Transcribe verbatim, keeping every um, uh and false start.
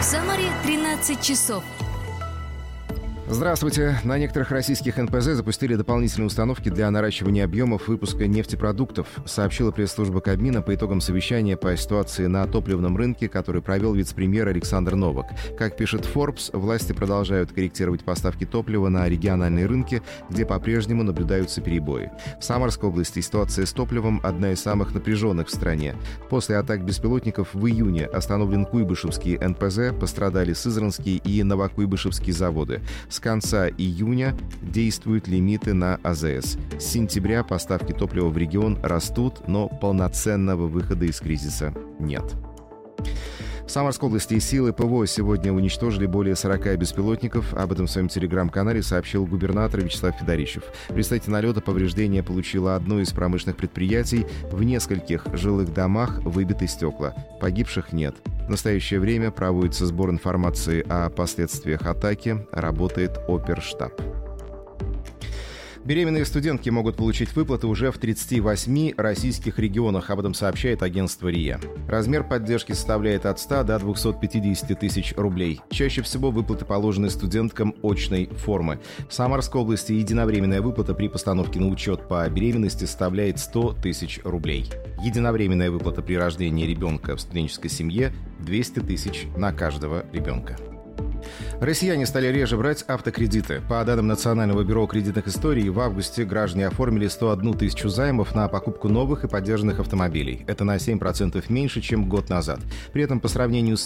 В Самаре тринадцать часов. Здравствуйте. На некоторых российских эн пэ зэ запустили дополнительные установки для наращивания объемов выпуска нефтепродуктов, сообщила пресс-служба Кабмина по итогам совещания по ситуации на топливном рынке, который провел вице-премьер Александр Новак. Как пишет Forbes, власти продолжают корректировать поставки топлива на региональные рынки, где по-прежнему наблюдаются перебои. В Самарской области ситуация с топливом одна из самых напряженных в стране. После атак беспилотников в июне остановлен Куйбышевский эн пэ зэ, пострадали Сызранские и Новокуйбышевские заводы. С конца июня действуют лимиты на а зэ эс. С сентября поставки топлива в регион растут, но полноценного выхода из кризиса нет. В Самарской области силы пэ вэ о сегодня уничтожили более сорока беспилотников. Об этом в своем телеграм-канале сообщил губернатор Вячеслав Федорищев. В результате налета повреждения получило одно из промышленных предприятий. В нескольких жилых домах выбиты стекла. Погибших нет. В настоящее время проводится сбор информации о последствиях атаки. Работает оперштаб. Беременные студентки могут получить выплаты уже в тридцати восьми российских регионах. Об этом сообщает агентство РИА. Размер поддержки составляет от ста до двухсот пятидесяти тысяч рублей. Чаще всего выплаты положены студенткам очной формы. В Самарской области единовременная выплата при постановке на учет по беременности составляет сто тысяч рублей. Единовременная выплата при рождении ребенка в студенческой семье – двести тысяч на каждого ребенка. Россияне стали реже брать автокредиты. По данным Национального бюро кредитных историй, в августе граждане оформили сто одну тысячу займов на покупку новых и поддержанных автомобилей. Это на семь процентов меньше, чем год назад. При этом по сравнению с